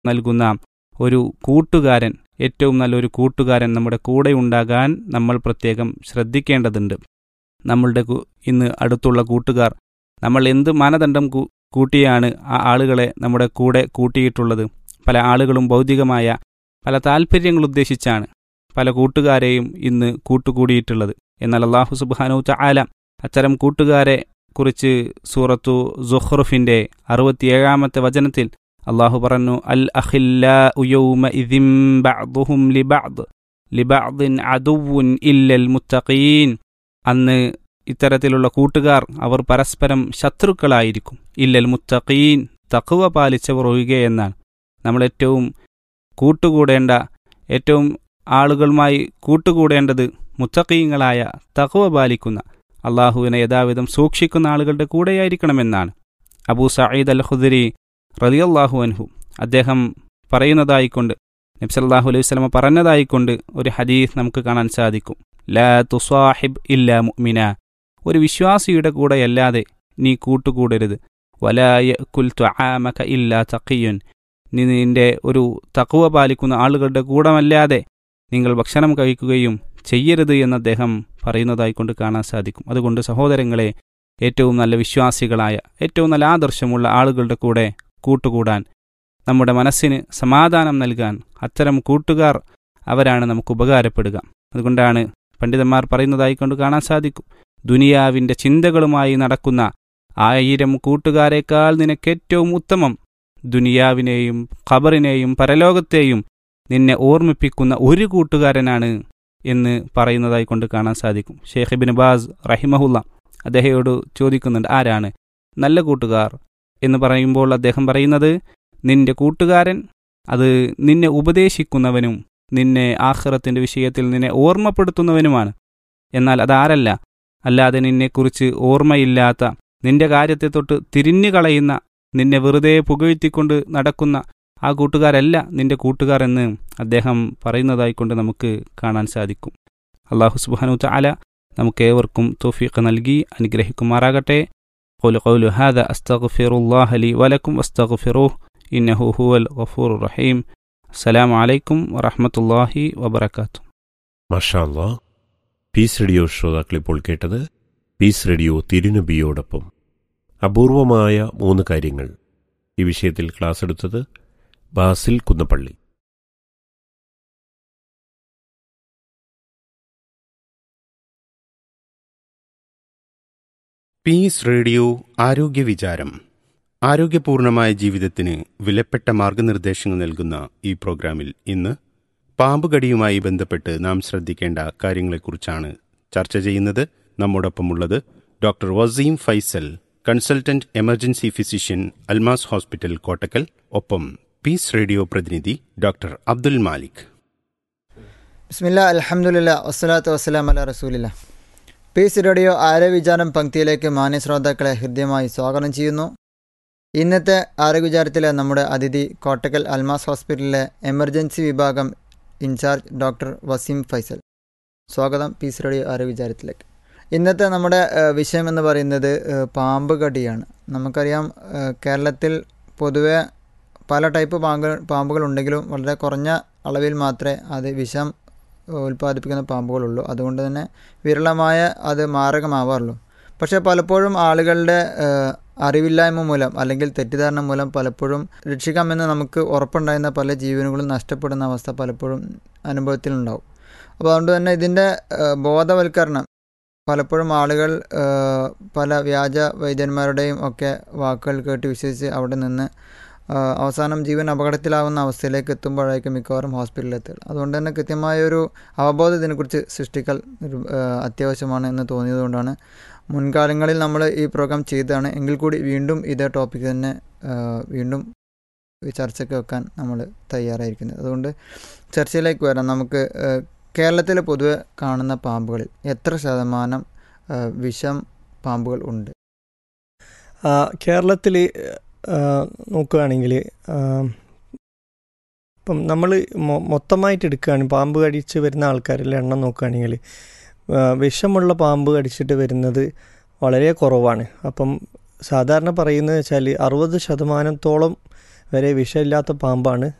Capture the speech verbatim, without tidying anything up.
നൽകുന്ന ഒരു കൂട്ടുകാരൻ, ഏറ്റവും നല്ലൊരു കൂട്ടുകാരൻ നമ്മുടെ കൂടെ ഉണ്ടാകാൻ നമ്മൾ പ്രത്യേകം ശ്രദ്ധിക്കേണ്ടതുണ്ട്. നമ്മളുടെ ഇന്ന് അടുത്തുള്ള കൂട്ടുകാർ, നമ്മൾ എന്ത് മാനദണ്ഡം കൂട്ടിയാണ് ആ ആളുകളെ നമ്മുടെ കൂടെ കൂട്ടിയിട്ടുള്ളത്? പല ആളുകളും ഭൗതികമായ പല താല്പര്യങ്ങൾ ഉദ്ദേശിച്ചാണ് പല കൂട്ടുകാരെയും ഇന്ന് കൂട്ടുകൂടിയിട്ടുള്ളത്. എന്നാൽ അല്ലാഹു സുബ്ഹാനഹു തആല അത്തരം കൂട്ടുകാരെ കുറിച്ച് സൂറത്തു സുഖ്റുഫിന്റെ അറുപത്തിയേഴാമത്തെ വചനത്തിൽ അള്ളാഹു പറഞ്ഞു, അൽ അഖില്ലാഉ യൗമഇദിൻ ബഅ്ദുഹും ലിബഅദ് ലിബഅദിൻ അദുവ്വുൻ ഇല്ലൽ മുത്തഖീൻ. അന്ന് ഇത്തരത്തിലുള്ള കൂട്ടുകാർ അവർ പരസ്പരം ശത്രുക്കളായിരിക്കും. ഇല്ലൽ മുത്തഖീൻ, തഖ്വ പാലിച്ചവർ ഒഴികെയെന്നാണ്. നമ്മൾ ഏറ്റവും കൂട്ടുകൂടേണ്ട, ഏറ്റവും ആളുകളുമായി കൂട്ടുകൂടേണ്ടത് മുത്തഖീങ്ങളായ, തഖ്വ പാലിക്കുന്ന, അള്ളാഹുവിനെ യഥാവിധം സൂക്ഷിക്കുന്ന ആളുകളുടെ കൂടെയായിരിക്കണമെന്നാണ്. അബൂ സഈദ് അൽ ഖുദ്രി റളിയല്ലാഹു അൻഹു അദ്ദേഹം പറയുന്നതായിക്കൊണ്ട്, നബി സല്ലല്ലാഹു അലൈഹി വസല്ലം പറഞ്ഞതായിക്കൊണ്ട് ഒരു ഹദീസ് നമുക്ക് കാണാൻ സാധിക്കും. ലാ തുസാഹിബ് ഇല്ലാ മുഅ്മിന, ഒരു വിശ്വാസിയുടെ കൂടെയല്ലാതെ നീ കൂട്ടുകൂടരുത്. വലാ യഅകുൽ തുആമക ഇല്ലാ തഖിയുൻ, നീ നിന്റെ ഒരു തഖ്വ പാലിക്കുന്ന ആളുകളുടെ കൂടമല്ലാതെ നിങ്ങൾ ഭക്ഷണം കഴിക്കുകയും ചെയ്യരുത് എന്ന് അദ്ദേഹം പറയുന്നതായിക്കൊണ്ട് കാണാൻ സാധിക്കും. അതുകൊണ്ട് സഹോദരങ്ങളെ, ഏറ്റവും നല്ല വിശ്വാസികളായ, ഏറ്റവും നല്ല ആദർശമുള്ള ആളുകളുടെ കൂടെ കൂട്ടുകൂടാൻ, നമ്മുടെ മനസ്സിന് സമാധാനം നൽകാൻ അത്തരം കൂട്ടുകാർ അവരാണ് നമുക്ക് ഉപകാരപ്പെടുക. അതുകൊണ്ടാണ് പണ്ഡിതന്മാർ പറയുന്നതായിക്കൊണ്ട് കാണാൻ സാധിക്കും, ദുനിയാവിൻ്റെ ചിന്തകളുമായി നടക്കുന്ന ആയിരം കൂട്ടുകാരേക്കാൾ നിനക്കേറ്റവും ഉത്തമം ദുനിയാവിനെയും ഖബറിനെയും പരലോകത്തെയും നിന്നെ ഓർമ്മിപ്പിക്കുന്ന ഒരു കൂട്ടുകാരനാണ് എന്ന് പറയുന്നതായിക്കൊണ്ട് കാണാൻ സാധിക്കും. ഷെയ്ഖ് ഇബ്നു ബാസ് റഹിമഹുല്ല അദ്ദേഹത്തോട് ചോദിക്കുന്നുണ്ട്, ആരാണ് നല്ല കൂട്ടുകാർ എന്ന് പറയുമ്പോൾ അദ്ദേഹം പറയുന്നത്, നിന്റെ കൂട്ടുകാരൻ അത് നിന്നെ ഉപദേശിക്കുന്നവനും നിന്നെ ആഖിറത്തിൻ്റെ വിഷയത്തിൽ നിന്നെ ഓർമ്മപ്പെടുത്തുന്നവനുമാണ്. എന്നാൽ അതാരല്ല, അല്ലാതെ നിന്നെക്കുറിച്ച് ഓർമ്മയില്ലാത്ത, നിന്റെ കാര്യത്തെ തൊട്ട് തിരിഞ്ഞു കളയുന്ന, നിന്നെ വെറുതെ പുകഴ്ത്തിക്കൊണ്ട് നടക്കുന്ന ആ കൂട്ടുകാരല്ല നിന്റെ കൂട്ടുകാർ എന്ന് അദ്ദേഹം പറയുന്നതായിക്കൊണ്ട് നമുക്ക് കാണാൻ സാധിക്കും. അല്ലാഹു സുബ്ഹാനഹു തആല നമുക്കേവർക്കും തൗഫീഖ് നൽകി അനുഗ്രഹിക്കുമാറാകട്ടെ. ഖുലു ഖൗലു ഹാദാ അസ്തഗ്ഫിറുല്ലാഹ ലി വലക്കും വസ്തഗ്ഫിറൂഹു ഇന്നഹു ഹുവൽ ഗഫൂറുർ റഹീം. അസ്സലാമു അലൈക്കും വറഹ്മത്തുള്ളാഹി വബറകാതുഹു. മാഷാ അല്ലാഹ്. പീസ് റേഡിയോ ശ്രോതാക്കൾ ഇപ്പോൾ കേട്ടത് പീസ് റേഡിയോ തിരുനബിയോടൊപ്പം അപൂർവമായ മൂന്ന് കാര്യങ്ങൾ. ഈ വിഷയത്തിൽ ക്ലാസ് എടുത്തത് ബാസിൽ കുന്നപ്പള്ളി. പീസ് റേഡിയോ ആരോഗ്യ വിചാരം. ആരോഗ്യപൂർണമായ ജീവിതത്തിന് വിലപ്പെട്ട മാർഗനിർദ്ദേശങ്ങൾ നൽകുന്ന ഈ പ്രോഗ്രാമിൽ ഇന്ന് പാമ്പുകടിയുമായി ബന്ധപ്പെട്ട് നാം ശ്രദ്ധിക്കേണ്ട കാര്യങ്ങളെക്കുറിച്ചാണ് ചർച്ച ചെയ്യുന്നത്. നമ്മോടൊപ്പമുള്ളത് doctor Waseem Faisal, consultant emergency physician, Almas hospital, Kottakkal. ഒപ്പം പീസ് റേഡിയോ പ്രതിനിധി ഡോക്ടർ അബ്ദുൽ മാലിക്. ബിസ്മില്ലാ, അൽഹംദുലില്ലാ, വസ്സലാത്തു വസ്സലാം അലാ റസൂലില്ലാ. പീസ് റേഡിയോ ആരോഗ്യവിചാരം പങ്ക്തിയിലേക്ക് മാന്യ ശ്രോതാക്കളെ ഹൃദ്യമായി സ്വാഗതം ചെയ്യുന്നു. ഇന്നത്തെ ആരോഗ്യവിചാരത്തിലെ നമ്മുടെ അതിഥി കോട്ടക്കൽ അൽമാസ് ഹോസ്പിറ്റലിലെ എമർജൻസി വിഭാഗം ഇൻചാർജ് ഡോക്ടർ വസീം ഫൈസൽ. സ്വാഗതം പീസ് റേഡിയോ ആരോഗ്യവിചാരത്തിലേക്ക്. ഇന്നത്തെ നമ്മുടെ വിഷയം എന്ന് പറയുന്നത് പാമ്പ് കടിയാണ്. നമുക്കറിയാം, കേരളത്തിൽ പൊതുവെ പല ടൈപ്പ് പാമ്പുകൾ പാമ്പുകളുണ്ടെങ്കിലും വളരെ കുറഞ്ഞ അളവിൽ മാത്രമേ അത് വിഷം ഉൽപ്പാദിപ്പിക്കുന്ന പാമ്പുകളുള്ളൂ. അതുകൊണ്ട് തന്നെ വിരളമായ അത് മാരകമാവാറുള്ളൂ. പക്ഷേ പലപ്പോഴും ആളുകളുടെ അറിവില്ലായ്മ മൂലം അല്ലെങ്കിൽ തെറ്റിദ്ധാരണ മൂലം പലപ്പോഴും രക്ഷിക്കാമെന്ന് നമുക്ക് ഉറപ്പുണ്ടായിരുന്ന പല ജീവനുകളും നഷ്ടപ്പെടുന്ന അവസ്ഥ പലപ്പോഴും അനുഭവത്തിലുണ്ടാവും. അപ്പോൾ അതുകൊണ്ട് തന്നെ ഇതിൻ്റെ ബോധവൽക്കരണം പലപ്പോഴും ആളുകൾ പല വ്യാജ വൈദ്യന്മാരുടെയും ഒക്കെ വാക്കുകൾ കേട്ട് വിശ്വസിച്ച് അവിടെ നിന്ന് അവസാനം ജീവൻ അപകടത്തിലാവുന്ന അവസ്ഥയിലേക്ക് എത്തുമ്പോഴേക്കും മിക്കവാറും ഹോസ്പിറ്റലിൽ എത്തുക. അതുകൊണ്ട് തന്നെ കൃത്യമായൊരു അവബോധം ഇതിനെക്കുറിച്ച് സൃഷ്ടിക്കൽ അത്യാവശ്യമാണ് എന്ന് തോന്നിയതുകൊണ്ടാണ് മുൻകാലങ്ങളിൽ നമ്മൾ ഈ പ്രോഗ്രാം ചെയ്തതാണ്. എങ്കിൽ കൂടി വീണ്ടും ഇതേ ടോപ്പിക്ക് തന്നെ വീണ്ടും ചർച്ചയ്ക്ക് വെക്കാൻ നമ്മൾ തയ്യാറായിരിക്കുന്നത്. അതുകൊണ്ട് ചർച്ചയിലേക്ക് വരാം. നമുക്ക് കേരളത്തിൽ പൊതുവെ കാണുന്ന പാമ്പുകളിൽ എത്ര ശതമാനം വിഷം പാമ്പുകൾ ഉണ്ട്? കേരളത്തിൽ നോക്കുകയാണെങ്കിൽ ഇപ്പം നമ്മൾ മൊത്തമായിട്ട് എടുക്കുകയാണെങ്കിൽ പാമ്പ് കടിച്ച് വരുന്ന ആൾക്കാരുടെ എണ്ണം നോക്കുകയാണെങ്കിൽ വിഷമുള്ള പാമ്പ് കടിച്ചിട്ട് വരുന്നത് വളരെ കുറവാണ്. അപ്പം സാധാരണ പറയുന്നത് വെച്ചാൽ അറുപത് ശതമാനത്തോളം വരെ വിഷമില്ലാത്ത പാമ്പാണ്